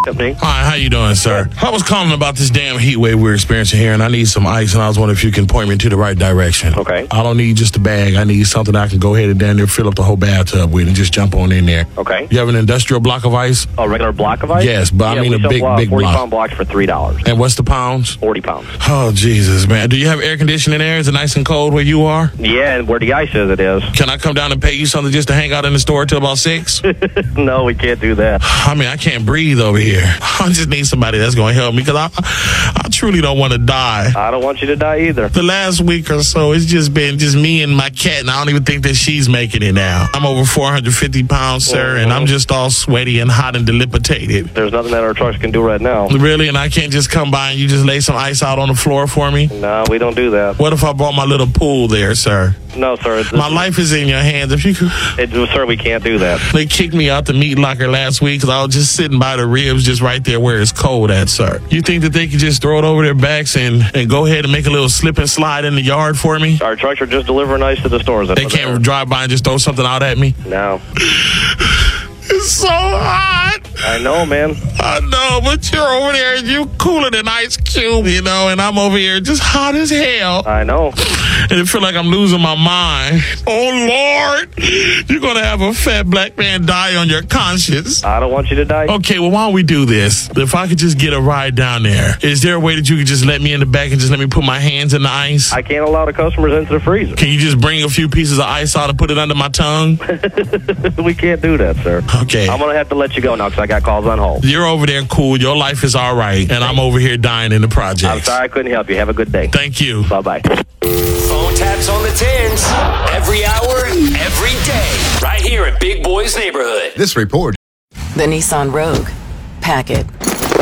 Evening. Hi, how you doing, sir? I was calling about this damn heat wave we're experiencing here, and I need some ice, and I was wondering if you can point me to the right direction. Okay. I don't need just a bag. I need something I can go ahead and down there fill up the whole bathtub with and just jump on in there. Okay. You have an industrial block of ice? A regular block of ice? Yes, but I mean a big 40 block. 40-pound blocks for $3. And what's the pounds? 40 pounds. Oh, Jesus, man. Do you have air conditioning there? Is it nice and cold where you are? Yeah, and where the ice is, it is. Can I come down and pay you something just to hang out in the store till about 6? No, we can't do that. I mean, I can't breathe over here. I just need somebody that's going to help me because I truly don't want to die. I don't want you to die either. The last week or so, it's just been just me and my cat, and I don't even think that she's making it now. I'm over 450 pounds, sir, and I'm just all sweaty and hot and dilapidated. There's nothing that our trucks can do right now. Really? And I can't just come by and you just lay some ice out on the floor for me? No, we don't do that. What if I brought my little pool there, sir? No, sir. My life is in your hands. If you could... Sir, we can't do that. They kicked me out the meat locker last week because I was just sitting by the ribs just right there where it's cold at, sir. You think that they could just throw it over their backs and go ahead and make a little slip and slide in the yard for me? Our trucks are just delivering ice to the stores. They can't drive by and just throw something out at me? No. It's so hot. I know, man. I know, but you're over there and you cooler than ice cube, you know, and I'm over here just hot as hell. I know. And it feel like I'm losing my mind. Oh, Lord. You're going to have a fat black man die on your conscience. I don't want you to die. Okay, well, why don't we do this? If I could just get a ride down there, is there a way that you could just let me in the back and just let me put my hands in the ice? I can't allow the customers into the freezer. Can you just bring a few pieces of ice out and put it under my tongue? We can't do that, sir. Okay. I'm going to have to let you go now because I got calls on hold. You're over there cool. Your life is all right. And I'm over here dying in the projects. I'm sorry I couldn't help you. Have a good day. Thank you. Bye-bye. Phone taps on the tins. Every hour, every day. Right here in Big Boy's neighborhood. This report. The Nissan Rogue. Pack it.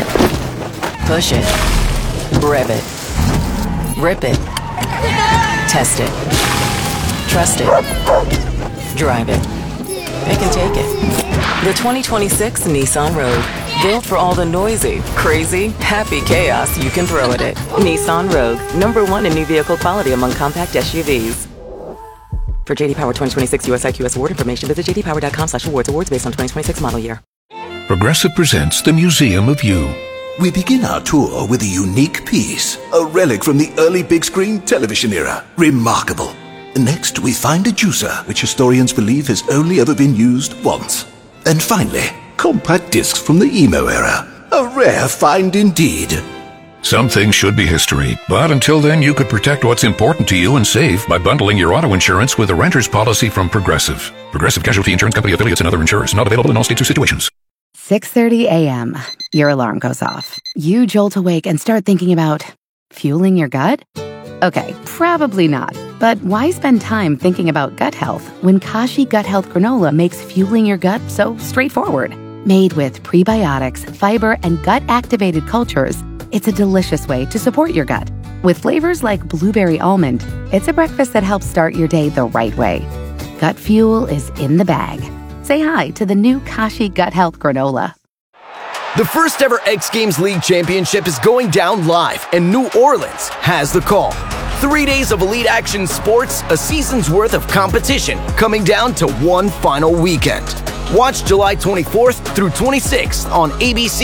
Push it. Rev it. Rip it. Test it. Trust it. Drive it. Pick and take it. The 2026 Nissan Rogue. Built for all the noisy, crazy, happy chaos you can throw at it. Nissan Rogue. #1 in new vehicle quality among compact SUVs. For JD Power 2026 US IQS award information, visit jdpower.com/awards. Awards based on 2026 model year. Progressive presents the Museum of You. We begin our tour with a unique piece, a relic from the early big screen television era. Remarkable. Next, we find a juicer, which historians believe has only ever been used once. And finally, compact discs from the emo era. A rare find indeed. Some things should be history, but until then you could protect what's important to you and save by bundling your auto insurance with a renter's policy from Progressive. Progressive Casualty Insurance Company affiliates and other insurers. Not available in all states or situations. 6:30 a.m. Your alarm goes off. You jolt awake and start thinking about fueling your gut? Okay, probably not. But why spend time thinking about gut health when Kashi Gut Health Granola makes fueling your gut so straightforward? Made with prebiotics, fiber, and gut-activated cultures, it's a delicious way to support your gut. With flavors like blueberry almond, it's a breakfast that helps start your day the right way. Gut fuel is in the bag. Say hi to the new Kashi Gut Health Granola. The first ever X Games League Championship is going down live, and New Orleans has the call. 3 days of elite action sports, a season's worth of competition, coming down to one final weekend. Watch July 24th through 26th on ABC.